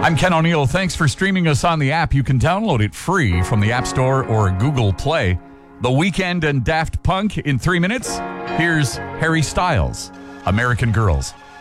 I'm Ken O'Neill. Thanks for streaming us on the app. You can download it free from the App Store or Google Play. The Weeknd and Daft Punk in 3 minutes. Here's Harry Styles, American Girls.